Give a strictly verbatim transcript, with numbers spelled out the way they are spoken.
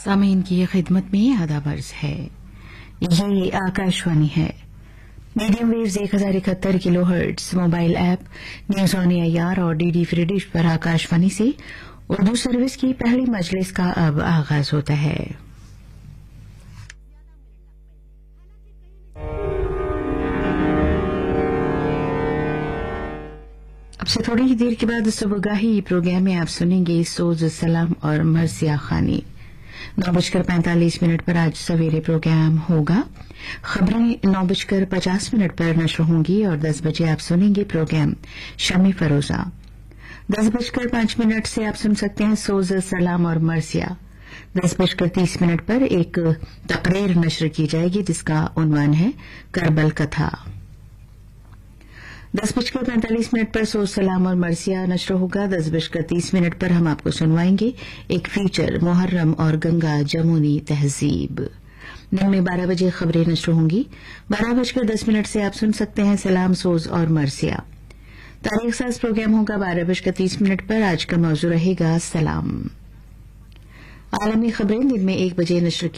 सामीन की खिदमत में आदाब अर्ज है। ये आकाशवाणी है। मीडियम वेव्स एक हजार इकहत्तर kilo hertz, mobile app news on AIR और डीडी फ्री डिश पर आकाशवाणी से उर्दू सर्विस की पहली मजलिस का अब आगाज होता है। अब से थोड़ी ही देर के बाद सुबहगाही प्रोग्राम में आप सुनेंगे सोज सलाम और मर्सिया खानी। नौ बजकर पैंतालीस मिनट पर आज सवेरे प्रोग्राम होगा। खबरें नौ बजकर पचास मिनट पर नशर होंगी और दस बजे आप सुनेंगे प्रोग्राम शमी फरोजा। दस बजकर पांच मिनट से आप सुन सकते हैं सोज सलाम और मर्सिया। दस बजकर तीस मिनट पर एक तकरीर नशर की जाएगी जिसका उन्वान है करबल कथा। दस बजकर पैंतालीस मिनट पर सोज सलाम और मर्सिया नशर होगा। दस बजकर तीस मिनट पर हम आपको सुनवाएंगे एक फीचर मुहर्रम और गंगा जमुनी तहजीब। दिन में बारह बजे खबरें नशर होंगी। बारह बजकर दस मिनट से आप सुन सकते हैं सलाम सोज और मर्सिया। तारीख साज प्रोग्राम होगा बारह बजकर तीस मिनट पर। आज का मौजू रहेगा सलाम। आलमी खबरें दिन में एक बजे नशर